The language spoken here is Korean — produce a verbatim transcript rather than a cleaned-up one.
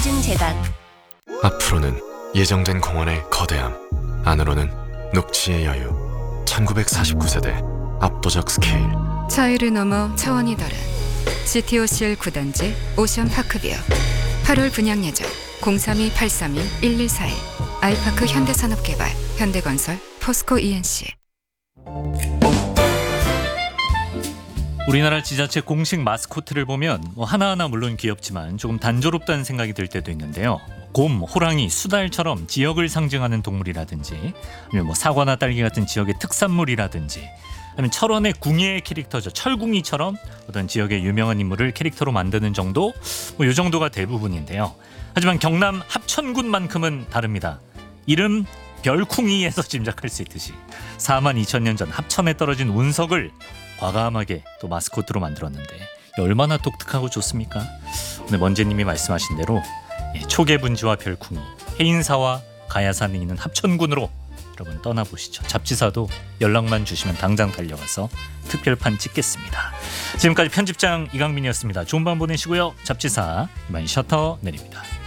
증재단. 앞으로는 예정된 공원의 거대함, 안으로는 녹지의 여유. 천구백사십구 세대 압도적 스케일. 차이를 넘어 차원이 다른 씨티오씨엘 구 단지 오션파크뷰. 팔월 분양 예정 공삼이 팔삼이 일일사일. 아이파크 현대산업개발, 현대건설, 포스코 이엔씨. 우리나라 지자체 공식 마스코트를 보면 뭐 하나하나 물론 귀엽지만 조금 단조롭다는 생각이 들 때도 있는데요. 곰, 호랑이, 수달처럼 지역을 상징하는 동물이라든지 아니면 뭐 사과나 딸기 같은 지역의 특산물이라든지 아니면 철원의 궁예 캐릭터죠. 철궁이처럼 어떤 지역의 유명한 인물을 캐릭터로 만드는 정도, 뭐 이 정도가 대부분인데요. 하지만 경남 합천군만큼은 다릅니다. 이름 별쿵이에서 짐작할 수 있듯이 사만 이천 년 전 합천에 떨어진 운석을 과감하게 또 마스코트로 만들었는데 얼마나 독특하고 좋습니까? 오늘 먼제님이 말씀하신 대로 초계분지와 별쿵이, 해인사와 가야산이 있는 합천군으로 여러분 떠나보시죠. 잡지사도 연락만 주시면 당장 달려가서 특별판 찍겠습니다. 지금까지 편집장 이강민이었습니다. 좋은 밤 보내시고요. 잡지사 이만 셔터 내립니다.